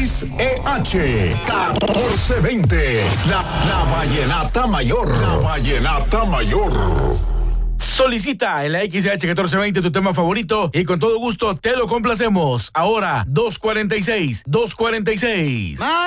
XEH 1420. La Vallenata Mayor. La Vallenata Mayor. Solicita en la XH 1420 tu tema favorito y con todo gusto te lo complacemos. Ahora, 246.